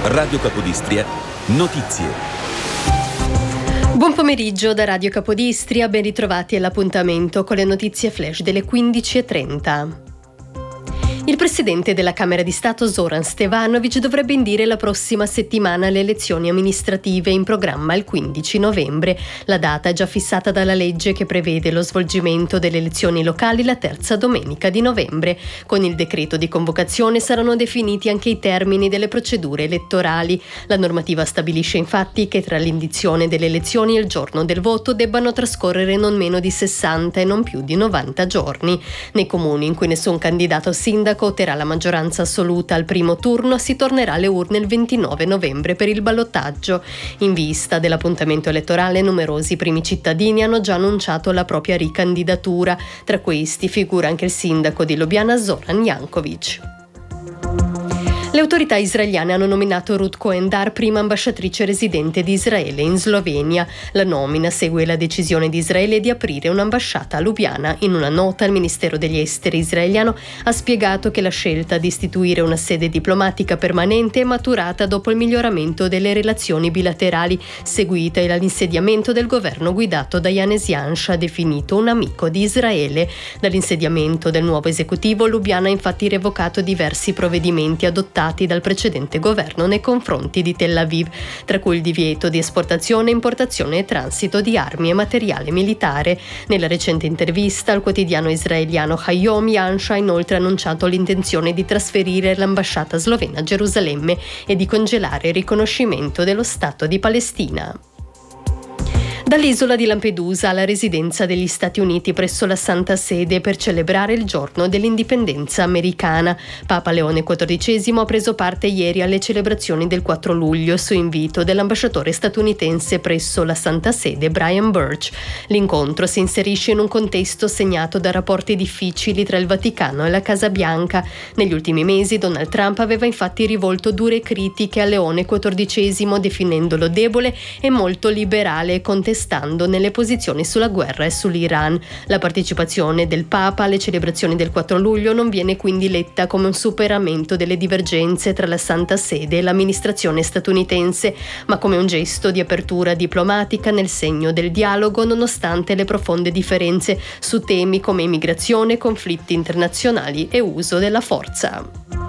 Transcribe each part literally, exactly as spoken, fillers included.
Radio Capodistria, notizie. Buon pomeriggio da Radio Capodistria, ben ritrovati all'appuntamento con le notizie flash delle quindici e trenta. Il presidente della Camera di Stato Zoran Stevanovic dovrebbe indire la prossima settimana le elezioni amministrative in programma il quindici novembre. La data è già fissata dalla legge che prevede lo svolgimento delle elezioni locali la terza domenica di novembre. Con il decreto di convocazione saranno definiti anche i termini delle procedure elettorali. La normativa stabilisce infatti che tra l'indizione delle elezioni e il giorno del voto debbano trascorrere non meno di sessanta e non più di novanta giorni. Nei comuni in cui nessun candidato sindaco otterrà la maggioranza assoluta al primo turno, si tornerà alle urne il ventinove novembre per il ballottaggio. In vista dell'appuntamento elettorale, numerosi primi cittadini hanno già annunciato la propria ricandidatura. Tra questi figura anche il sindaco di Lubiana Zoran Jankovic. Le autorità israeliane hanno nominato Ruth Cohen-Dar prima ambasciatrice residente di Israele in Slovenia. La nomina segue la decisione di Israele di aprire un'ambasciata a Lubiana. In una nota, il Ministero degli Esteri israeliano ha spiegato che la scelta di istituire una sede diplomatica permanente è maturata dopo il miglioramento delle relazioni bilaterali, seguita all'insediamento del governo guidato da Yanes Yansha, definito un amico di Israele. Dall'insediamento del nuovo esecutivo, Lubiana ha infatti revocato diversi provvedimenti adottati dal precedente governo nei confronti di Tel Aviv, tra cui il divieto di esportazione, importazione e transito di armi e materiale militare. Nella recente intervista al quotidiano israeliano Hayom, Yansha ha inoltre annunciato l'intenzione di trasferire l'ambasciata slovena a Gerusalemme e di congelare il riconoscimento dello Stato di Palestina. Dall'isola di Lampedusa alla residenza degli Stati Uniti presso la Santa Sede per celebrare il giorno dell'indipendenza americana. Papa Leone quattordicesimo ha preso parte ieri alle celebrazioni del quattro luglio su invito dell'ambasciatore statunitense presso la Santa Sede Brian Birch. L'incontro si inserisce in un contesto segnato da rapporti difficili tra il Vaticano e la Casa Bianca. Negli ultimi mesi Donald Trump aveva infatti rivolto dure critiche a Leone quattordicesimo, definendolo debole e molto liberale, contestando nelle posizioni sulla guerra e sull'Iran. La partecipazione del Papa alle celebrazioni del quattro luglio non viene quindi letta come un superamento delle divergenze tra la Santa Sede e l'amministrazione statunitense, ma come un gesto di apertura diplomatica nel segno del dialogo, nonostante le profonde differenze su temi come immigrazione, conflitti internazionali e uso della forza.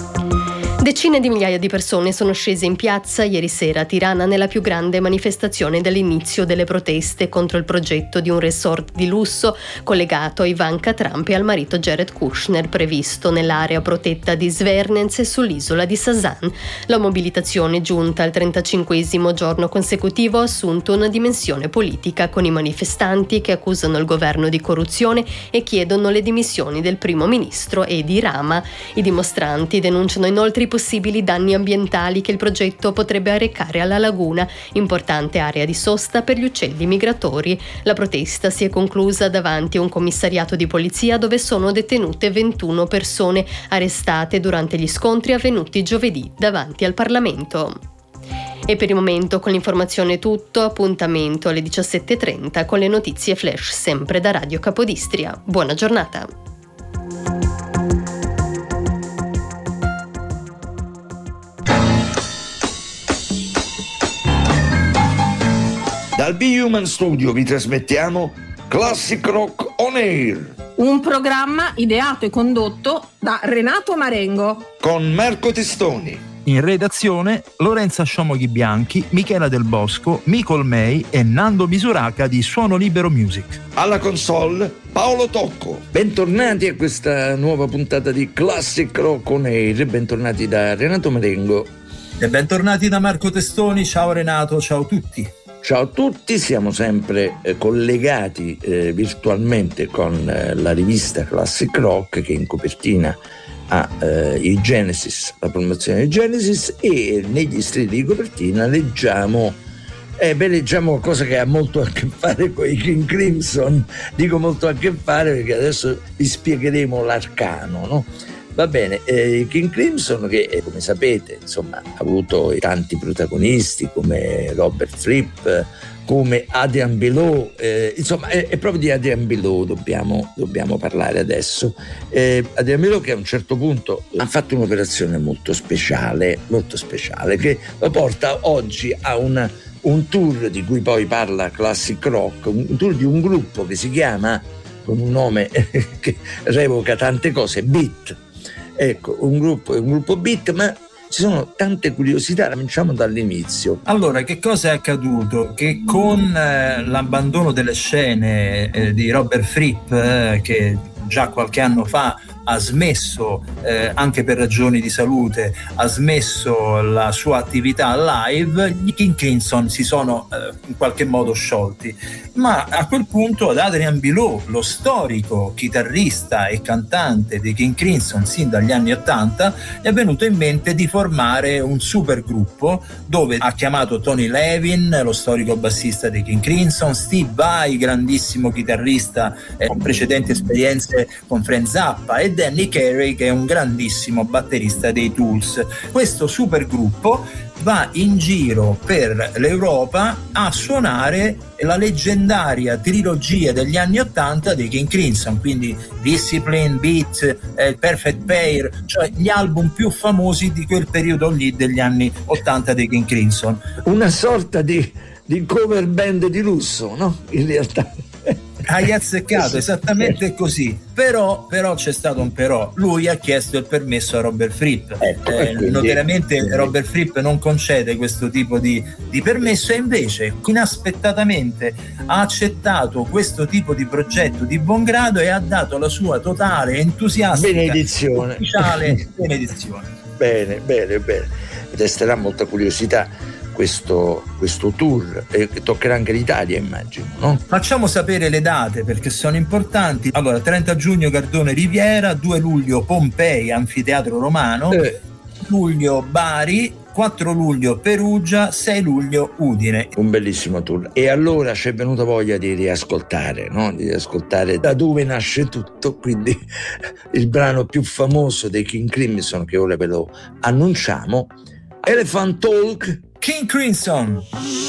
Decine di migliaia di persone sono scese in piazza ieri sera a Tirana nella più grande manifestazione dall'inizio delle proteste contro il progetto di un resort di lusso collegato a Ivanka Trump e al marito Jared Kushner, previsto nell'area protetta di Svernens sull'isola di Sazan. La mobilitazione, giunta al trentacinquesimo giorno consecutivo, ha assunto una dimensione politica, con i manifestanti che accusano il governo di corruzione e chiedono le dimissioni del primo ministro Edi Rama. I dimostranti denunciano inoltre i possibili danni ambientali che il progetto potrebbe arrecare alla laguna, importante area di sosta per gli uccelli migratori. La protesta si è conclusa davanti a un commissariato di polizia dove sono detenute ventuno persone arrestate durante gli scontri avvenuti giovedì davanti al Parlamento. E per il momento con l'informazione è tutto, appuntamento alle diciassette e trenta con le notizie flash sempre da Radio Capodistria. Buona giornata! Dal B-Human Studio vi trasmettiamo Classic Rock On Air, un programma ideato e condotto da Renato Marengo con Marco Testoni. In redazione Lorenza Sciomoghi Bianchi, Michela Del Bosco, Micol May e Nando Misuraca di Suono Libero Music. Alla console Paolo Tocco. Bentornati a questa nuova puntata di Classic Rock On Air. Bentornati da Renato Marengo. E bentornati da Marco Testoni. Ciao Renato, ciao a tutti. Ciao a tutti, siamo sempre eh, collegati eh, virtualmente con eh, la rivista Classic Rock, che in copertina ha eh, i Genesis, la promozione di Genesis, e negli strilli di copertina leggiamo eh, beh, leggiamo qualcosa che ha molto a che fare con i King Crimson. Dico molto a che fare perché adesso vi spiegheremo l'arcano, no? Va bene, eh, King Crimson che eh, come sapete insomma ha avuto tanti protagonisti come Robert Fripp, come Adrian Below, eh, insomma è, è proprio di Adrian Below dobbiamo, dobbiamo parlare adesso. eh, Adrian Below, che a un certo punto ha fatto un'operazione molto speciale, molto speciale, che lo porta oggi a una, un tour di cui poi parla Classic Rock, un tour di un gruppo che si chiama, con un nome che revoca tante cose, Beat. Ecco, un gruppo, un gruppo Beat, ma ci sono tante curiosità, cominciamo dall'inizio. Allora, che cosa è accaduto? Che con eh, l'abbandono delle scene eh, di Robert Fripp, eh, che già qualche anno fa ha smesso, eh, anche per ragioni di salute, ha smesso la sua attività live, gli King Crimson si sono eh, in qualche modo sciolti. Ma a quel punto ad Adrian Below, lo storico chitarrista e cantante dei King Crimson sin dagli anni ottanta, gli è venuto in mente di formare un super gruppo dove ha chiamato Tony Levin, lo storico bassista dei King Crimson, Steve Vai, grandissimo chitarrista eh, con precedenti esperienze con Frank Zappa, e Danny Carey, che è un grandissimo batterista dei Tools. Questo super gruppo va in giro per l'Europa a suonare la leggendaria trilogia degli anni ottanta dei King Crimson, quindi Discipline, Beat, eh, Perfect Pair, cioè gli album più famosi di quel periodo lì degli anni ottanta dei King Crimson. Una sorta di, di cover band di lusso, no? In realtà hai azzeccato, esattamente così. Però, però c'è stato un però. Lui ha chiesto il permesso a Robert Fripp. Ecco, eh, quindi, notoriamente quindi. Robert Fripp non concede questo tipo di, di permesso, e invece inaspettatamente ha accettato questo tipo di progetto di buon grado e ha dato la sua totale entusiastica benedizione, ufficiale benedizione. Bene, bene, bene. Resterà molta curiosità questo, questo tour, eh, che toccherà anche l'Italia, immagino, no? Facciamo sapere le date perché sono importanti. Allora, trenta giugno Gardone Riviera, due luglio Pompei, Anfiteatro Romano, Eh. luglio Bari, quattro luglio Perugia, sei luglio Udine. Un bellissimo tour. E allora ci è venuta voglia di riascoltare, no? Di riascoltare da dove nasce tutto, quindi il brano più famoso dei King Crimson, che ora ve lo annunciamo, Elephant Talk. King Crimson.